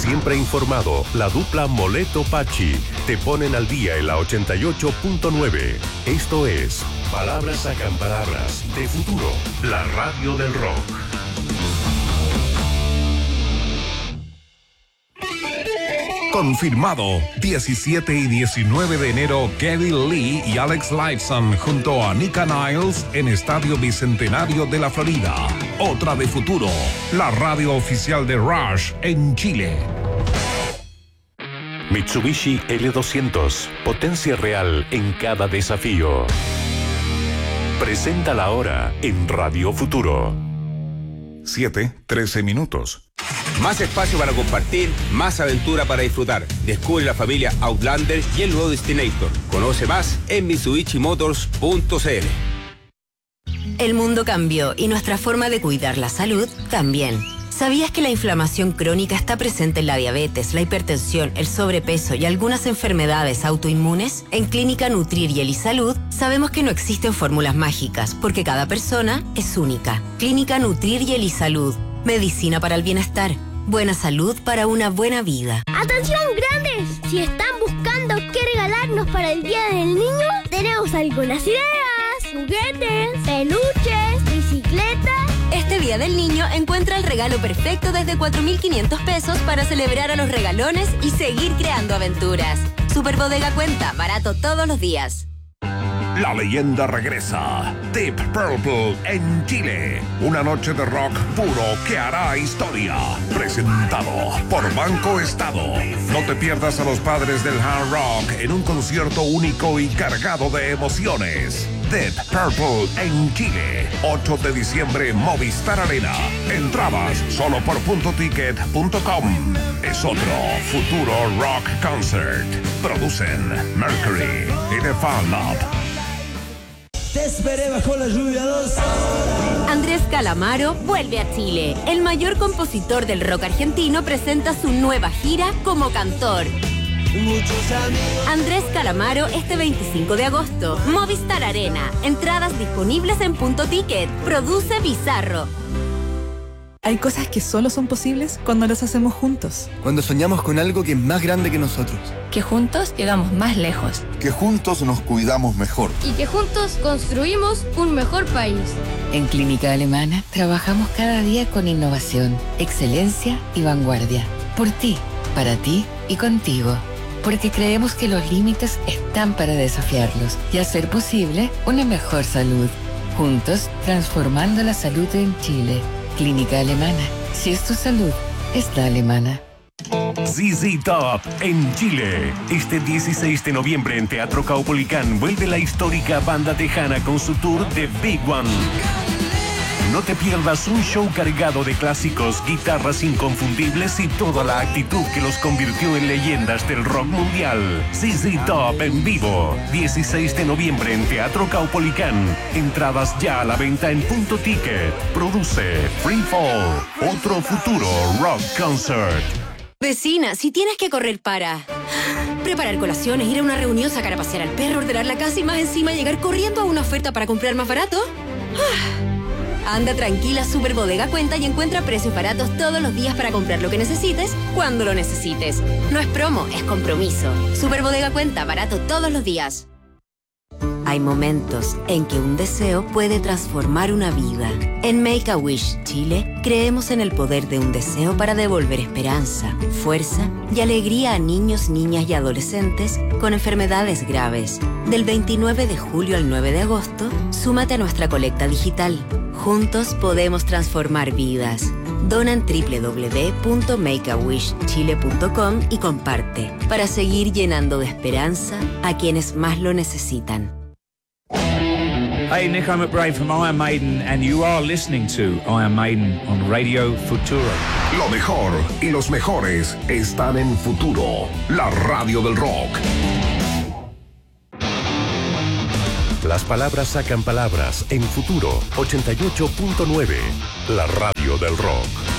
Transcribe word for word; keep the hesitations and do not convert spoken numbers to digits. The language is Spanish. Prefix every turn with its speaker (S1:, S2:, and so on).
S1: Siempre informado, la dupla Moleto Pachi te ponen al día en la ochenta y ocho punto nueve. Esto es Palabras Sacan Palabras de Futuro, la radio del rock.
S2: Confirmado, diecisiete y diecinueve de enero, Kevin Lee y Alex Lifeson junto a Nika Niles en Estadio Bicentenario de la Florida. Otra de Futuro, la radio oficial de Rush en Chile.
S1: Mitsubishi L doscientos, potencia real en cada desafío. Presenta la hora en Radio Futuro.
S2: siete, trece minutos.
S3: Más espacio para compartir, más aventura para disfrutar. Descubre la familia Outlander y el nuevo Destinator. Conoce más en mitsubishi motors punto c l.
S4: El mundo cambió y nuestra forma de cuidar la salud también. ¿Sabías que la inflamación crónica está presente en la diabetes, la hipertensión, el sobrepeso y algunas enfermedades autoinmunes? En Clínica Nutrir y Elisalud sabemos que no existen fórmulas mágicas porque cada persona es única. Clínica Nutrir y Elisalud. Medicina para el bienestar. Buena salud para una buena vida.
S5: ¡Atención, grandes! Si están buscando qué regalarnos para el Día del Niño, tenemos algunas ideas. Juguetes, peluches, bicicletas.
S4: Este Día del Niño encuentra el regalo perfecto desde cuatro mil quinientos pesos para celebrar a los regalones y seguir creando aventuras. Superbodega Cuenta, barato todos los días.
S2: La leyenda regresa. Deep Purple en Chile. Una noche de rock puro que hará historia. Presentado por Banco Estado. No te pierdas a los padres del hard rock en un concierto único y cargado de emociones. Deep Purple en Chile. ocho de diciembre, Movistar Arena. Entradas solo por punto ticket punto com. Es otro Futuro Rock Concert. Producen Mercury y The Fan Lab.
S6: Te esperé bajo la lluvia dos horas.
S4: Andrés Calamaro vuelve a Chile. El mayor compositor del rock argentino presenta su nueva gira como cantor. Andrés Calamaro este veinticinco de agosto. Movistar Arena. Entradas disponibles en Punto Ticket. Produce Bizarro.
S7: Hay cosas que solo son posibles cuando las hacemos juntos.
S8: Cuando soñamos con algo que es más grande que nosotros.
S9: Que juntos llegamos más lejos.
S10: Que juntos nos cuidamos mejor.
S11: Y que juntos construimos un mejor país.
S12: En Clínica Alemana trabajamos cada día con innovación, excelencia y vanguardia. Por ti, para ti y contigo. Porque creemos que los límites están para desafiarlos y hacer posible una mejor salud. Juntos, transformando la salud en Chile. Clínica Alemana. Si es tu salud, es la alemana.
S1: Z Z Top en Chile. Este dieciséis de noviembre en Teatro Caupolicán vuelve la histórica banda tejana con su tour The Big One. No te pierdas un show cargado de clásicos, guitarras inconfundibles y toda la actitud que los convirtió en leyendas del rock mundial. Z Z Top en vivo. dieciséis de noviembre en Teatro Caupolicán. Entradas ya a la venta en Punto Ticket. Produce Free Fall. Otro Futuro Rock Concert.
S4: Vecina, si tienes que correr para preparar colaciones, ir a una reunión, sacar a pasear al perro, ordenar la casa y más encima llegar corriendo a una oferta para comprar más barato. Anda tranquila, Superbodega Cuenta y encuentra precios baratos todos los días para comprar lo que necesites, cuando lo necesites. No es promo, es compromiso. Superbodega Cuenta, barato todos los días. Hay momentos en que un deseo puede transformar una vida. En Make-A-Wish Chile, creemos en el poder de un deseo para devolver esperanza, fuerza y alegría a niños, niñas y adolescentes con enfermedades graves. Del veintinueve de julio al nueve de agosto, súmate a nuestra colecta digital. Juntos podemos transformar vidas. Dona en doble u doble u doble u punto make a wish chile punto com y comparte para seguir llenando de esperanza a quienes más lo necesitan.
S13: Hey, Nick, I'm McBrain from Iron Maiden, and you are listening to Iron Maiden on Radio Futuro.
S2: Lo mejor y los mejores están en Futuro, la radio del rock.
S1: Las palabras sacan palabras en Futuro ochenta y ocho punto nueve, la radio del rock.